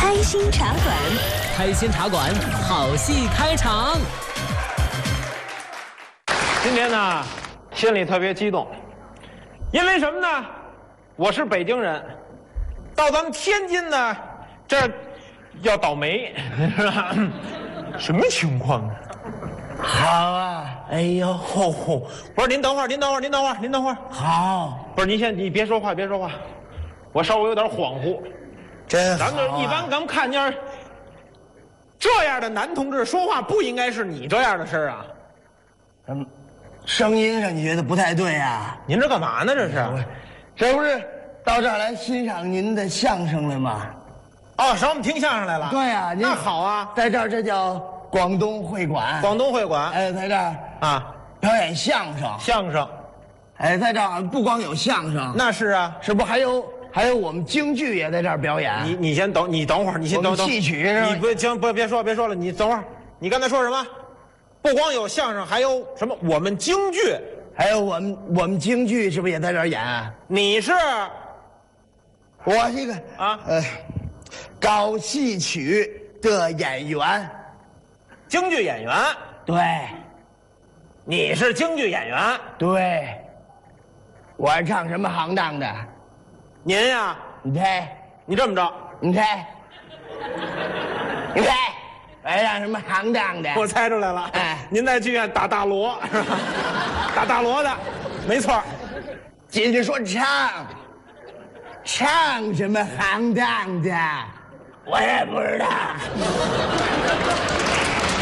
开心茶馆， 开心茶馆，好戏开场。 今天呢，心里特别激动，因为什么呢？我是北京人，到咱们天津呢，这儿要倒霉，是吧？什么情况啊？ 好啊！ 哎呦，不是您等会儿，您等会儿。 好， 不是你别说话，我稍微有点恍惚。 真好、啊。 咱们一般咱们看见这样的男同志说话，不应该是你这样的声啊。 声音上你觉得不太对啊？ 您这干嘛呢？ 这不是到这儿来欣赏您的相声了吗？ 哦，上我们听相声来了。 对啊， 那好啊， 在这儿这叫广东会馆。 广东会馆， 哎，在这儿啊表演相声。哎，在这儿不光有相声， 那是啊， 是不还有我们京剧也在这儿表演。 你先等，你等会儿，你先等。 戏曲是吧？ 你不行，别说了，你等会儿。你刚才说什么？不光有相声，还有什么？我们京剧， 还有我们京剧是不是也在这儿演？ 你是？ 我这个啊， 搞戏曲的演员， 京剧演员。 对， 你是京剧演员。 对，我是唱什么行当的？ 您呀， 你猜， 你这么着， 你猜，我唱什么行当的？ 我猜出来了。 哎， 您在剧院打大锣是吧？打大锣的，没错。 接着说唱什么行当的？我也不知道。